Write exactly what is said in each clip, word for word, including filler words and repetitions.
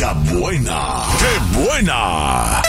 música buena. ¡Qué buena!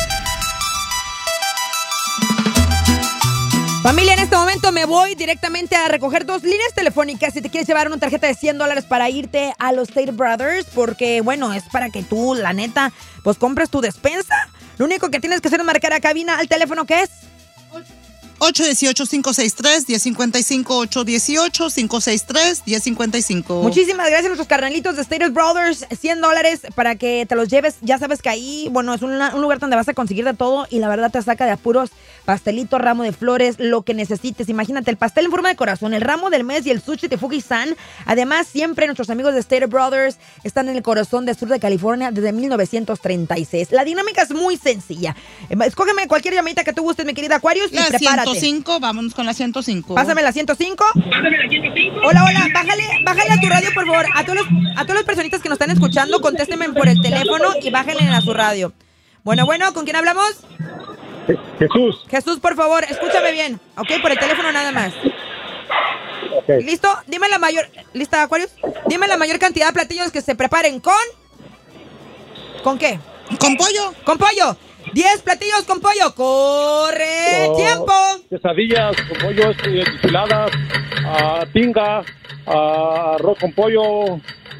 Familia, en este momento me voy directamente a recoger dos líneas telefónicas si te quieres llevar una tarjeta de cien dólares para irte a los State Brothers, porque, bueno, es para que tú, la neta, pues compres tu despensa. Lo único que tienes que hacer es marcar a cabina al teléfono que es ocho uno ocho, cinco seis tres, uno cero cinco cinco, ocho uno ocho, cinco seis tres, uno cero cinco cinco. Muchísimas gracias a nuestros carnalitos de State Brothers. cien dólares para que te los lleves. Ya sabes que ahí, bueno, es una, un lugar donde vas a conseguir de todo y la verdad te saca de apuros. Pastelito, ramo de flores, lo que necesites. Imagínate, el pastel en forma de corazón, el ramo del mes y el sushi de Fuji-san. Además, siempre nuestros amigos de State Brothers están en el corazón del sur de California desde mil novecientos treinta y seis. La dinámica es muy sencilla. Escógeme cualquier llamadita que tú gustes, mi querida Aquarius, y la prepárate. ciento cinco, vámonos con la ciento cinco. Pásame la ciento cinco. Pásame la ciento cinco. Hola, hola, bájale, bájale a tu radio, por favor. A todos los, a todas las personitas que nos están escuchando, contéstenme por el teléfono y bájenle a su radio. Bueno, bueno, ¿con quién hablamos? Jesús. Jesús, por favor, escúchame bien. Ok, por el teléfono nada más. Okay. ¿Listo? Dime la mayor... ¿Lista, Aquarius? Dime la mayor cantidad de platillos que se preparen con... ¿Con qué? ¿Con pollo? ¡Con pollo! diez platillos con pollo. ¡Corre Oh, tiempo! Quesadillas con pollo, enchiladas, uh, pinga, uh, arroz con pollo,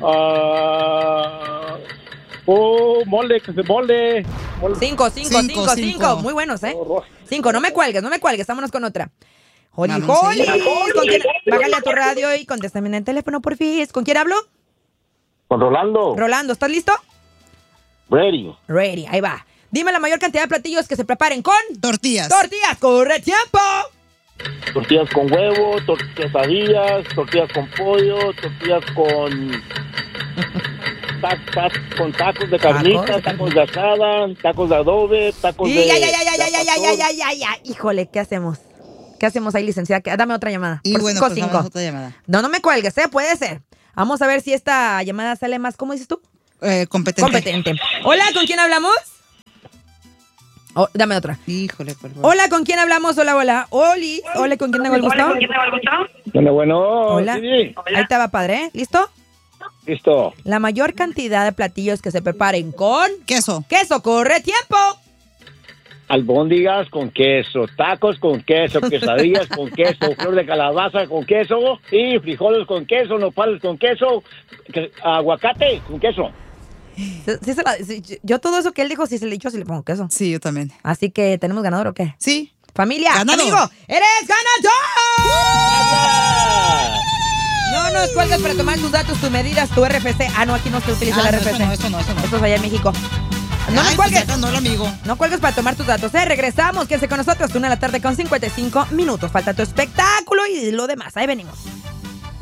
uh, oh, mole, que se mole. mole. Cinco, cinco, cinco, cinco, cinco, cinco. Muy buenos, ¿eh? Cinco, no me cuelgues, no me cuelgues. Vámonos con otra. Joli, Joli. ¿Con quién? Bájale a tu radio y contéstame en el teléfono, por fin. ¿Con quién hablo? Con Rolando. Rolando, ¿estás listo? Ready. Ready, ahí va. Dime la mayor cantidad de platillos que se preparen con... Tortillas. Tortillas, corre tiempo. Tortillas con huevo, tor quesadillas, tortillas con pollo, tortillas con... Ta ta con tacos de carnitas, tacos, tacos de asada, tacos de adobe, tacos y de... Ya, ya, ya, ya, ya, ya, ya, ya, ya, ya, ya. Híjole, ¿qué hacemos? ¿Qué hacemos ahí, licenciada? Dame otra llamada. Y Por bueno, cinco, pues cinco. vamos a otra llamada. No, no me cuelgues, ¿eh? Puede ser. Vamos a ver si esta llamada sale más, ¿cómo dices tú? Eh, competente. Competente. Hola, ¿con quién hablamos? Oh, dame otra. Híjole, por favor. Hola, ¿con quién hablamos? Hola, hola. Oli. Hola, ¿con quién tengo el gusto? Hola, ¿con quién tengo el gusto? Bueno, bueno. Hola. Sí. Ahí te va, padre, ¿eh? ¿Listo? Listo. La mayor cantidad de platillos que se preparen con... Queso. Queso, corre tiempo. Albóndigas con queso, tacos con queso, quesadillas con queso, flor de calabaza con queso y frijoles con queso, nopales con queso, que, aguacate con queso. Sí, sí se la, sí, yo todo eso que él dijo, si se le dicho, si le pongo queso. Sí, yo también. Así que, ¿tenemos ganador o qué? Sí. Familia, ganador. Amigo, ¡eres ganador! No nos cuelgues para tomar tus datos, tus medidas, tu R F C. Ah, no, aquí no se utiliza ah, el no, R F C. Eso no, eso no, eso no. Esto es allá en México. No Ay, me cuelgues. Pues no, el amigo. No cuelgues para tomar tus datos, ¿eh? Regresamos, quédense con nosotros. Una de la tarde con cincuenta y cinco minutos. Falta tu espectáculo y lo demás. Ahí venimos.